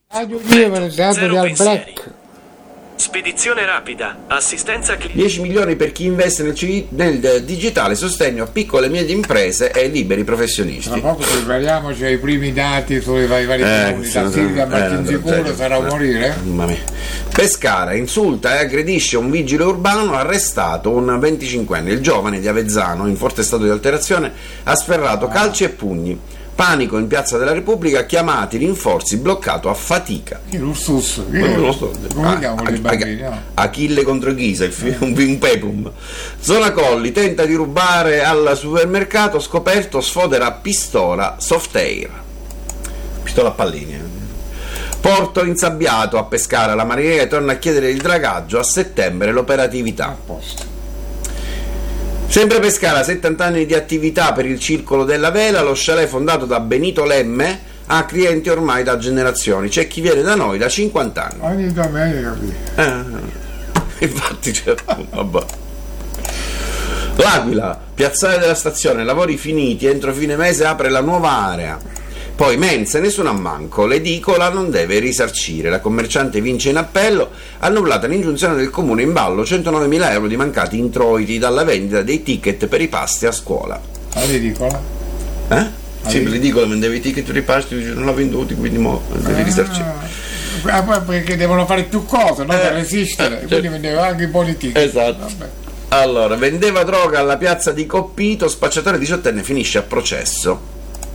Zero pensieri. Black. Spedizione rapida, assistenza cliente. 10 milioni per chi investe nel digitale, sostegno a piccole e medie imprese e liberi professionisti. Tra poco prepariamoci ai primi dati sulle vari comunità. Silvia Martinsicuro sarà a morire? Pescara insulta e aggredisce un vigile urbano, arrestato un 25enne. Il giovane di Avezzano, in forte stato di alterazione, ha sferrato calci e pugni. Panico in Piazza della Repubblica, chiamati rinforzi, bloccato a fatica. L'Ursus, Achille contro Ghisa, un peplum. Zona Colli, tenta di rubare al supermercato, scoperto, sfodera pistola soft air. Pistola a pallini. Porto insabbiato a Pescara, la Marina torna a chiedere il dragaggio, a settembre l'operatività. A posto. Sempre Pescara, 70 anni di attività per il Circolo della Vela, lo chalet fondato da Benito Lemme ha clienti ormai da generazioni, c'è chi viene da noi da 50 anni. Infatti vabbè. L'Aquila, piazzale della stazione, lavori finiti, entro fine mese apre la nuova area. Poi mense, nessun ammanco, l'edicola non deve risarcire, la commerciante vince in appello, annullata l'ingiunzione del comune, in ballo 109.000 euro di mancati introiti dalla vendita dei ticket per i pasti a scuola. L'edicola? Sì, l'edicola vendeva i ticket per i pasti, non l'ha venduti, quindi devi risarcire. Perché devono fare più cose, non per resistere, quindi vendeva anche i buoni ticket. Esatto. Vabbè. Allora, vendeva droga alla piazza di Coppito, spacciatore 18enne finisce a processo.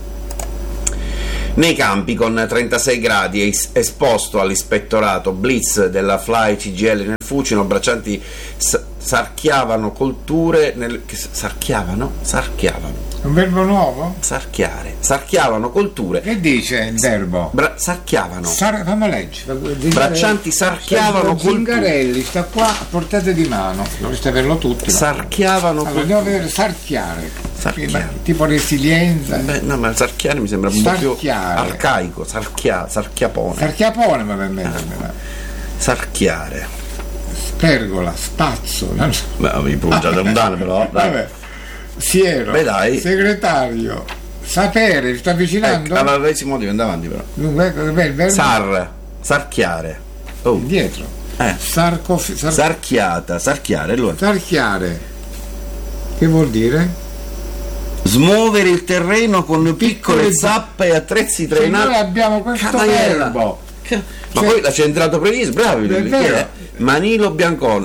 Nei campi con 36 gradi, esposto all'ispettorato, blitz della Fly CGL nel Fucino, braccianti sarchiavano colture sarchiavano. Un verbo nuovo? Sarchiavano colture. Che dice il verbo? Sarchiavano. Fammi leggere. Braccianti sarchiavano colture. Zingarelli sta qua a portata di mano. Dovreste averlo tutti. Sarchiavano colture. Devo vedere sarchiare. Tipo resilienza. No, ma sarchiare mi sembra un po' più arcaico. Sarchiapone. Sarchiapone mi permette. Sarchiare. Pergola, spazzo. Mi punta da un danno però. Vabbè. Siero, segretario, sapere, sta avvicinando? Allora si muove avanti però. Sarchiare. Dietro. Sarchiare allora. Sarchiare. Che vuol dire? Smuovere il terreno con piccole zappe e attrezzi trainati. Noi abbiamo questo verbo. Ma poi l'ha centrato previsto, bravi. Manilo Biancone,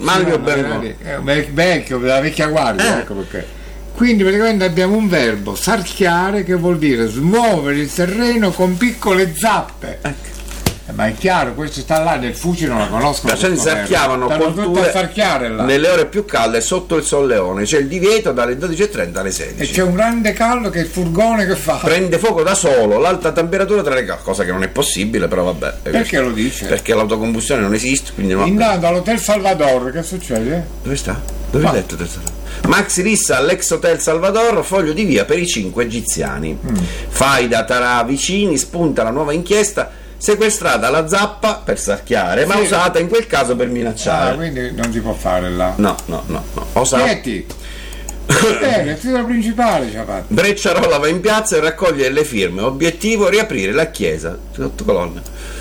vecchio, della vecchia guardia, ecco perché. Quindi praticamente abbiamo un verbo, sarchiare, che vuol dire smuovere il terreno con piccole zappe. Ma è chiaro, questo sta là, nel Fucino non la conoscono. Sarchiavano colture nelle ore più calde sotto il solleone. C'è il divieto dalle 12.30 alle 16. E c'è un grande caldo che è il furgone che fa. Prende fuoco da solo, l'alta temperatura tra le case, cosa che non è possibile, però vabbè. Perché lo dice? Perché l'autocombustione non esiste, quindi non. Intanto all'Hotel Salvador, che succede? Dove sta? Dove hai detto Hotel Salvador? Maxi Rissa all'ex Hotel Salvador, foglio di via per i 5 egiziani. Faida Tarà vicini, spunta la nuova inchiesta. Sequestrata la zappa per sarchiare, ma usata in quel caso per minacciare. Quindi non si può fare là. No. Senti, il titolo principale ci ha fatto. Brecciarola va in piazza e raccoglie le firme. Obiettivo: riaprire la chiesa. 8 colonne.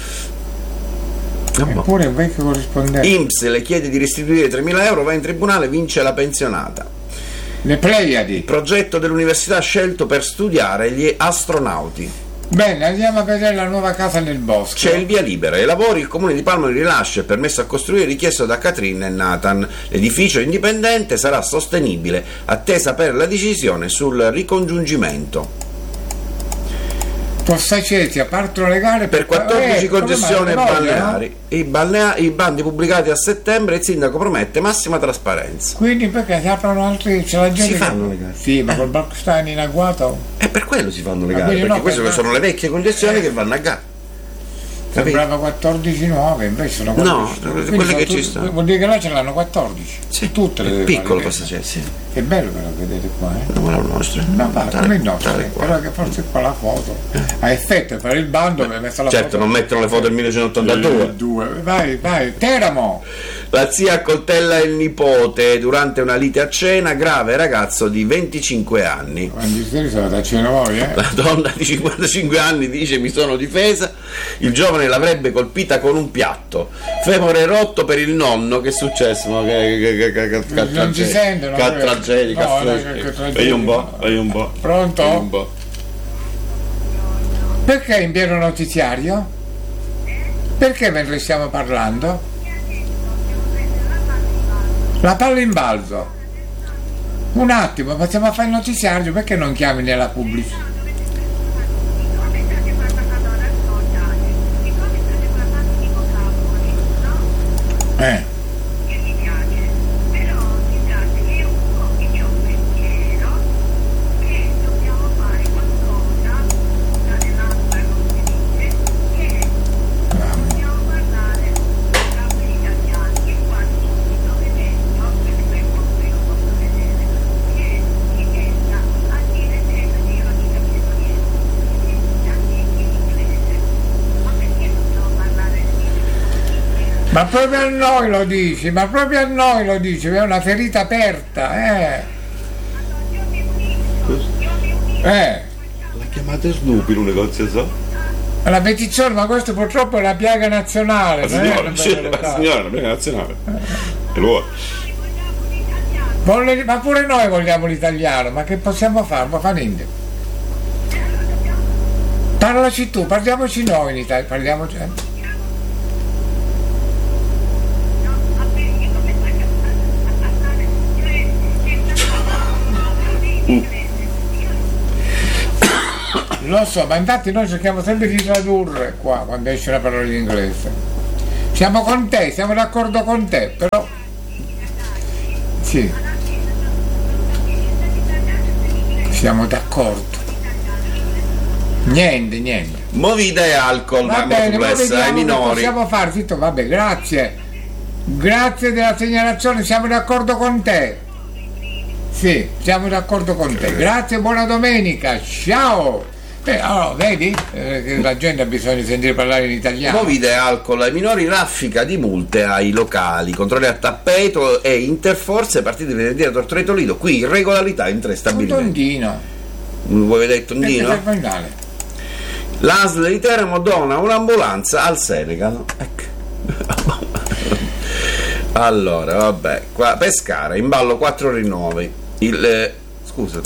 Eppure un vecchio corrispondente. INPS le chiede di restituire 3.000 euro, va in tribunale, vince la pensionata. Le Pleiadi. Il progetto dell'università scelto per studiare gli astronauti. Bene, andiamo a vedere la nuova casa nel bosco. C'è il via libera. I lavori, il comune di Palma li rilascia, il permesso a costruire richiesto da Catrin e Nathan. L'edificio indipendente sarà sostenibile, attesa per la decisione sul ricongiungimento. Possaceti, a partono le gare per 14 concessioni balneari. No? I bandi pubblicati a settembre, il sindaco promette massima trasparenza. Quindi perché si aprono altri? C'è la gente si fanno le gare. Sì, ma col Balkstein in agguato. E per quello si fanno le gare, perché queste sono le vecchie concessioni che vanno a gara. Sembrava 14 nuove, invece sono 14. No, quelle che ci stanno. Vuol dire che là ce l'hanno 14. Sì, tutte le piccolo passaggero, sì. È bello però vedete qua, Non è il nostro. No, ma come il nostro? Però che forse qua la foto. A effetto per il bando mi ha messo la foto. Certo, non mettono le foto del 1982. Vai, Teramo. La zia accoltella il nipote durante una lite a cena, grave ragazzo di 25 anni. Quando siete a cena voi, La donna di 55 anni dice: mi sono difesa. Il giovane Leone l'avrebbe colpita con un piatto. Femore rotto per il nonno. Che è successo? No, non si sentono. Che tragedia. Vai un po'. Pronto? Vai un po'. Perché in pieno notiziario? Perché mentre stiamo parlando? La palla in balzo. Un attimo, passiamo a fare il notiziario, perché non chiami nella pubblicità? Ma proprio a noi lo dici, è una ferita aperta, La chiamate Snoopy un negozio, so? La petizione, ma questo purtroppo è la piaga nazionale. La signora, è la piaga nazionale. E lui. Ma pure noi vogliamo l'italiano, ma che possiamo fare? Non fa niente. Parlaci tu, parliamoci noi in Italia, parliamoci. Lo so, ma infatti noi cerchiamo sempre di tradurre qua quando esce una parola in inglese. Siamo con te, siamo d'accordo con te, però sì, siamo d'accordo. Niente. Movida e alcol, va bene, ai minori. Possiamo fare, zitto, vabbè, grazie della segnalazione, siamo d'accordo con te. Sì, siamo d'accordo con te. Grazie, buona domenica, ciao. Allora, vedi che la gente ha bisogno di sentire parlare in italiano. Movida e alcol ai minori, raffica di multe ai locali, controlli a tappeto e interforze partite venerdì a Tortoreto Lido. Qui irregolarità in 3 stabilimenti. Tondino. Vuoi vedere il tondino? L'ASL di Teramo dona un'ambulanza al Senegal. Ecco. Allora, vabbè, qua Pescara, in ballo 4 rinnovi. Scusa,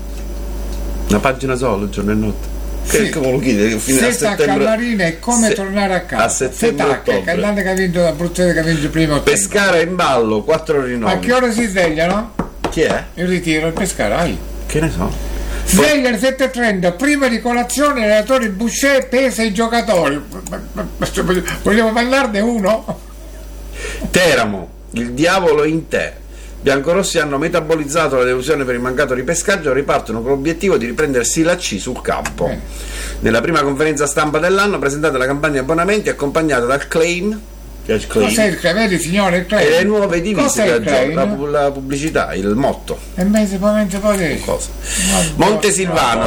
una pagina solo, giorno e notte. Sì. Come lo chiede? Setta Calmarina è come tornare a casa. A settembre, cantante che ha vinto la Bruzzese, che ha vinto il primo ottobre. Pescara in ballo 4 rinnovi. A che ora si svegliano? Chi è? Il ritiro, il Pescara. Che ne so. Sveglia alle 7:30, prima di colazione l'allenatore Boucher pesa i giocatori. Vogliamo parlarne uno? Teramo, il diavolo in te. Biancorossi hanno metabolizzato la delusione per il mancato ripescaggio e ripartono con l'obiettivo di riprendersi la C sul campo. Nella prima conferenza stampa dell'anno presentata la campagna abbonamenti accompagnata dal claim. Cos'è il claim? Vedi signore, il claim? E le nuove divise la pubblicità, il motto. E mese potete. Cosa? Montesilvano,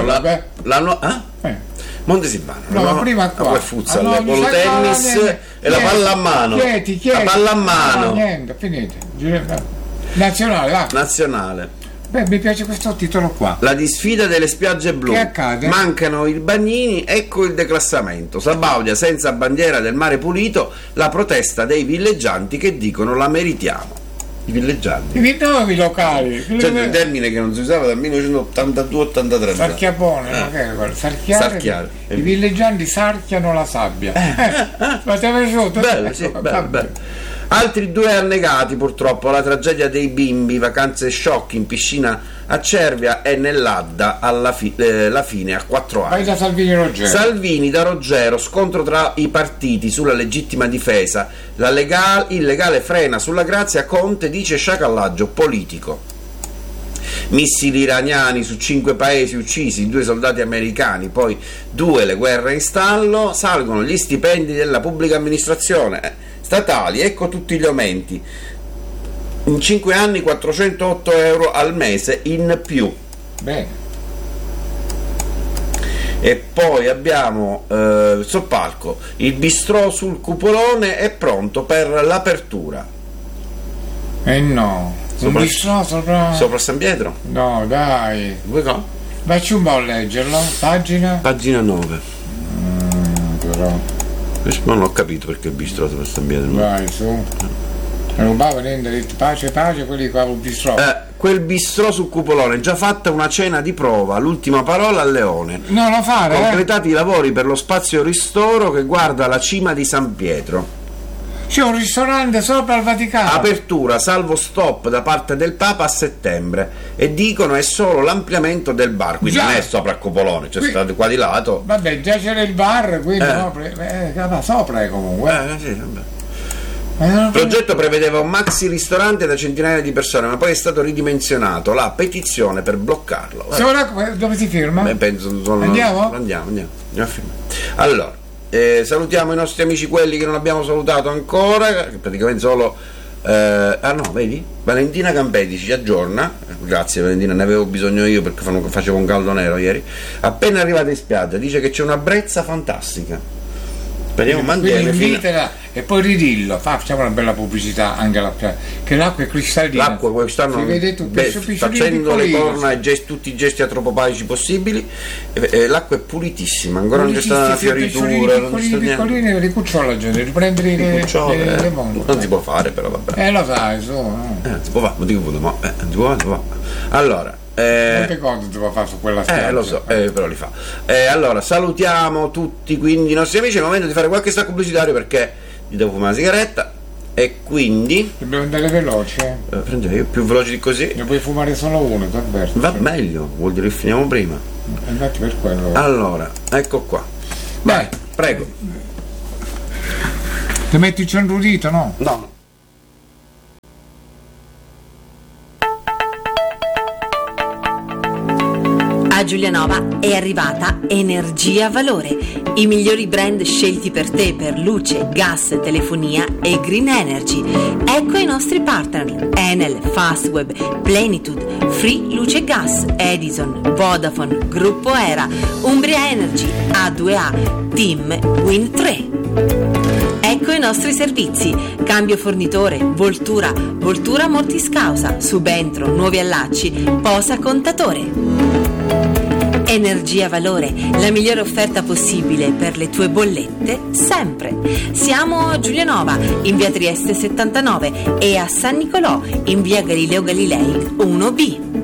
Montesilvano, no, prima qua. Il futsal, il polo tennis e la palla a mano. Chieti. La palla a mano. Niente, finite. Nazionale, va. Nazionale. Beh, mi piace questo titolo qua. La disfida delle spiagge blu. Che accade? Mancano i bagnini, ecco il declassamento. Sabaudia senza bandiera del mare pulito, la protesta dei villeggianti che dicono la meritiamo. I villeggianti. I nuovi locali. C'è un termine che non si usava dal 1982-83. Sarchiapone, no? Che è quello? Sarchiare. I villeggianti sarchiano la sabbia. Ma ti è piaciuto? Bello, sì, bello. Altri 2 annegati purtroppo, la tragedia dei bimbi, vacanze shock in piscina a Cervia e nell'Adda la fine a 4 anni. Vai da Salvini da Roggero, scontro tra i partiti sulla legittima difesa, il legale frena sulla grazia, Conte dice sciacallaggio politico. Missili iraniani su 5 paesi uccisi, 2 soldati americani, poi 2 le guerre in stallo, salgono gli stipendi della pubblica amministrazione statali, ecco tutti gli aumenti. In 5 anni 408 euro al mese in più. Bene. E poi abbiamo Soppalco, il bistrò sul cupolone è pronto per l'apertura. No. Un bistrò sopra San Pietro? No, dai. Vacci un po' a leggerlo. Pagina 9. Però Non ho capito perché il bistrò si sta ambiente. Vai su. Non va venendo, pace, quelli qua il bistrò. Quel bistrò sul cupolone, già fatta una cena di prova, l'ultima parola al Leone. No, non fare. Completati i lavori per lo spazio ristoro che guarda la cima di San Pietro. C'è un ristorante sopra il Vaticano. Apertura salvo stop da parte del Papa a settembre e dicono è solo l'ampliamento del bar, quindi non è sopra il cupolone, cioè state qua di lato. Vabbè, già c'era il bar, quindi sopra è comunque. Sì, vabbè. Il progetto prevedeva un maxi ristorante da centinaia di persone, ma poi è stato ridimensionato. La petizione per bloccarlo. Dove si firma? Penso, Andiamo? Andiamo a firmare. Allora, salutiamo i nostri amici, quelli che non abbiamo salutato ancora, che praticamente solo vedi? Valentina Campetti ci aggiorna. Grazie Valentina, ne avevo bisogno io perché facevo un caldo nero ieri. Appena arrivata in spiaggia dice che c'è una brezza fantastica. Speriamo invitela e poi ridillo, facciamo una bella pubblicità anche che l'acqua è cristallina. L'acqua quest'anno si vede tutto, facendo le corna e tutti i gesti antropopaici possibili, l'acqua è pulitissima, ancora non c'è stata una fioritura, piccolini le cucciole la gente, riprendere le monte. Non si può fare però vabbè. Lo sai, si può fare, si può fare. Allora, quante cose si può fare su quella spiaggia? Lo so, però li fa. Allora, salutiamo tutti quindi i nostri amici, è il momento di fare qualche stacco pubblicitario perché mi devo fumare una sigaretta e quindi dobbiamo andare veloci. Io più veloci di così. Ne puoi fumare solo uno, ti avverto. Va meglio, vuol dire che finiamo prima. Infatti per quello. Allora, ecco qua. Vai, prego. Ti metti il centrodito, no? No. A Giulianova è arrivata Energia Valore, i migliori brand scelti per te per luce, gas, telefonia e green energy. Ecco i nostri partner: Enel, Fastweb, Plenitude, Free Luce e Gas, Edison, Vodafone, Gruppo Era, Umbria Energy, A2A, Team, Win 3. Ecco i nostri servizi: cambio fornitore, voltura mortiscausa, subentro, nuovi allacci, posa contatore. Energia Valore, la migliore offerta possibile per le tue bollette sempre. Siamo a Giulianova in via Trieste 79 e a San Nicolò in via Galileo Galilei 1B.